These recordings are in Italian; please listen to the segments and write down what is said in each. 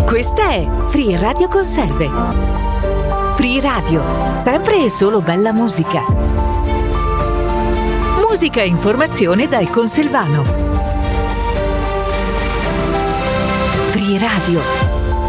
Questa è Free Radio Conserve. Free Radio, sempre e solo bella musica. Musica e informazione dal Conselvano. Free Radio.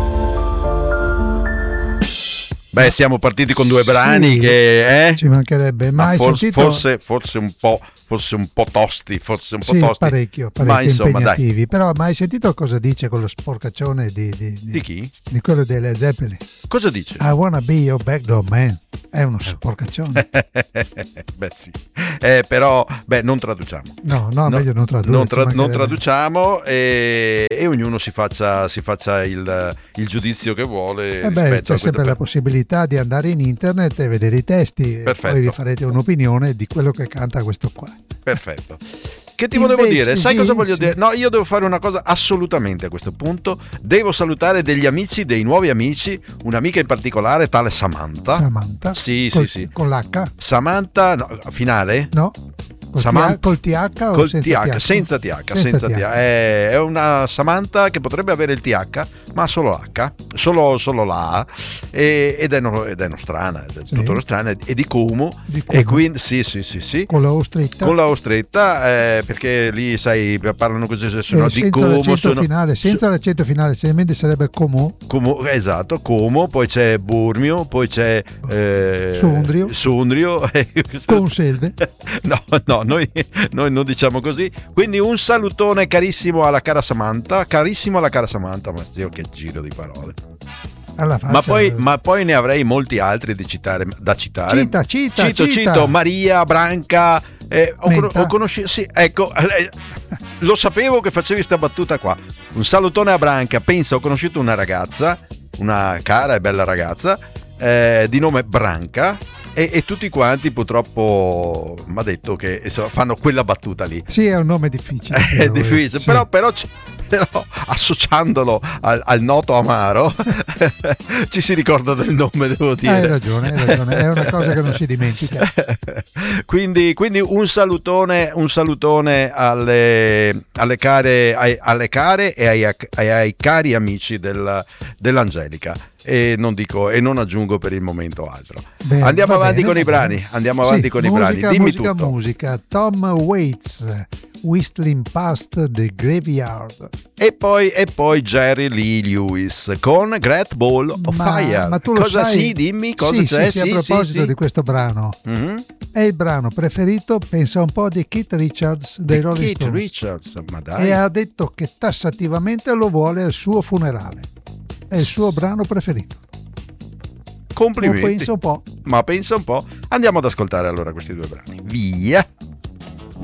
Beh, siamo partiti con due brani che ci mancherebbe, ma forse un po' tosti, parecchio ma insomma, impegnativi. dai. Però mai sentito cosa dice quello sporcaccione di chi? Di quello delle Zeppelin? Cosa dice? I wanna be your backdoor man. È uno sporcaccione. Beh sì, però non traduciamo. No, meglio non tradurre. Non traduciamo e ognuno si faccia il giudizio che vuole. C'è sempre la possibilità di andare in internet e vedere i testi. Perfetto. E poi vi farete un'opinione di quello che canta questo qua. Perfetto. Che ti volevo dire? Sai cosa voglio dire? No, io devo fare una cosa assolutamente a questo punto. Devo salutare degli amici, dei nuovi amici, un'amica in particolare, tale Samantha. Samantha? Sì. Con l'H? Samantha, no, finale? No. Col TH o col senza TH? Senza TH. È una Samantha che potrebbe avere il TH, ma solo l'H, solo la A, ed è nostrana, tutto nostrana, è di Como. E quindi sì. Con la O stretta. Perché lì sai parlano così, sono di senza Como, senza l'accento finale, semplicemente sarebbe Como. Esatto, Como, poi c'è Burmio, poi c'è Sondrio, Conselve. No, noi non diciamo così. Quindi un salutone carissimo alla cara Samantha, ma zio, che giro di parole. Ma poi ne avrei molti altri da citare. Cito Maria, Branca. Ho conosciuto, sì, ecco, lo sapevo che facevi sta battuta qua. Un salutone a Branca. Pensa, ho conosciuto una ragazza, una cara e bella ragazza di nome Branca. E tutti quanti purtroppo mi ha detto che fanno quella battuta lì. Sì, è un nome difficile. È difficile, sì. però associandolo al noto amaro ci si ricorda del nome, devo dire. Hai ragione, è una cosa che non si dimentica. Quindi un salutone alle care e ai cari amici dell'Angelica. E non aggiungo per il momento altro. Andiamo avanti con i brani. Dimmi tutto. Musica. Tom Waits, Whistling Past the Graveyard. E poi Jerry Lee Lewis con Great Ball of Fire. Ma tu lo cosa sai? Sì, dimmi cosa c'è. Sì, a proposito di questo brano, è il brano preferito, pensa un po', di Keith Richards dei Rolling Stones. Richards, ma dai. E ha detto che tassativamente lo vuole al suo funerale. È il suo brano preferito. Complimenti. Ma pensa un po'. Andiamo ad ascoltare allora questi due brani. Via.